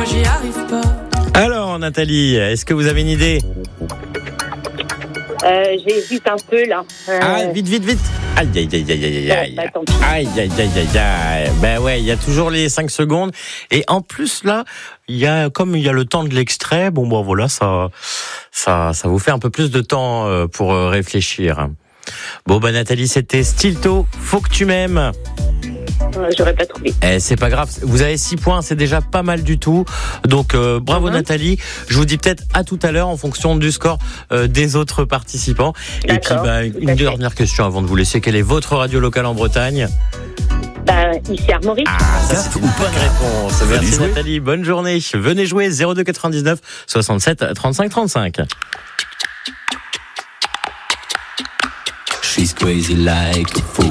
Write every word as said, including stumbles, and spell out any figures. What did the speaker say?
moi j'y arrive pas. Alors Nathalie, est-ce que vous avez une idée ? Euh, j'hésite un peu là. Euh... Ah, vite, vite, vite. Aïe, aïe, aïe, aïe, aïe, aïe. Bon, bah, tant pis. Aïe, aïe, aïe, aïe, aïe. Ben ouais, il y a toujours les cinq secondes. Et en plus, là, il y a, comme il y a le temps de l'extrait, bon, bon, voilà, ça, ça, ça vous fait un peu plus de temps euh, pour euh, réfléchir. Bon, bah, Nathalie, c'était Stilto, Faut que tu m'aimes. Euh, J'aurais pas trouvé. Eh, c'est pas grave, vous avez six points, c'est déjà pas mal du tout. Donc euh, bravo mm-hmm. Nathalie. Je vous dis peut-être à tout à l'heure en fonction du score euh, des autres participants. D'accord, et puis bah, une dernière question avant de vous laisser. Quelle est votre radio locale en Bretagne ? Bah, ici Armorique. Ah, ça c'est une bonne réponse. Merci Nathalie, bonne journée. Venez jouer zéro deux quatre-vingt-dix-neuf soixante-sept trente-cinq trente-cinq. She's crazy like a fool.